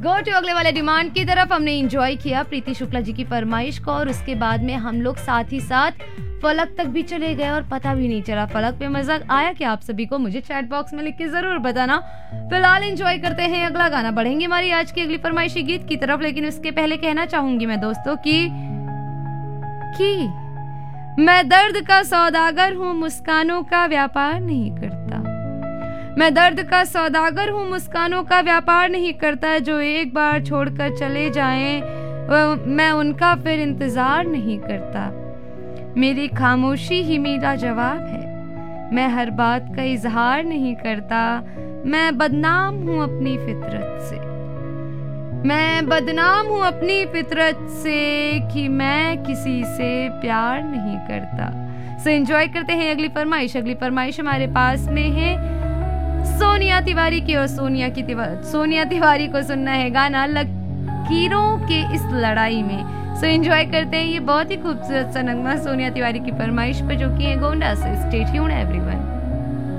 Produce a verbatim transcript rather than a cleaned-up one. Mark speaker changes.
Speaker 1: Go to अगले वाले demand की तरफ। हमने एंजॉय किया प्रीति शुक्ला जी की फरमाइश को और उसके बाद में हम लोग साथ ही साथ फलक तक भी चले गए और पता भी नहीं चला फलक पे मजा आया क्या आप सभी को, मुझे चैट बॉक्स में लिख के जरूर बताना। फिलहाल एंजॉय करते हैं अगला गाना, बढ़ेंगे हमारी आज की अगली फरमाइशी गीत की तरफ। लेकिन उसके पहले कहना चाहूंगी मैं दोस्तों की कि मैं दर्द का सौदागर हूँ, मुस्कानों का व्यापार नहीं करता। मैं दर्द का सौदागर हूँ, मुस्कानों का व्यापार नहीं करता। जो एक बार छोड़कर चले जाएं मैं उनका फिर इंतजार नहीं करता। मेरी खामोशी ही मेरा जवाब है, मैं हर बात का इजहार नहीं करता। मैं बदनाम हूँ अपनी फितरत से, मैं बदनाम हूँ अपनी फितरत से कि मैं किसी से प्यार नहीं करता। सो एंजॉय करते हैं अगली फरमाइश। अगली फरमाइश हमारे पास में है सोनिया तिवारी की और सोनिया की तिवारी सोनिया तिवारी को सुनना है गाना लकीरों के इस लड़ाई में। सो एंजॉय करते हैं ये बहुत ही खूबसूरत सा नगमा सोनिया तिवारी की फरमाइश पर, जो कि है गोंडा से। Stay tuned everyone.